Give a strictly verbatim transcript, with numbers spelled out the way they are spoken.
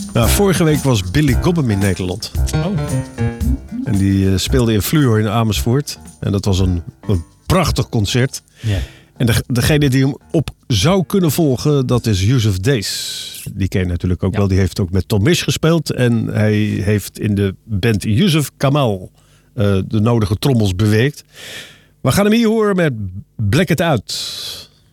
Nou, vorige week was Billy Cobham in Nederland. Oh. En die uh, speelde in Fluor in Amersfoort. En dat was een, een prachtig concert. Ja. En de, degene die hem op zou kunnen volgen, dat is Yusuf Days. Die ken je natuurlijk ook Ja. wel. Die heeft ook met Tom Misch gespeeld. En hij heeft in de band Yusuf Kamal uh, de nodige trommels beweegt. We gaan hem hier horen met Black It Out.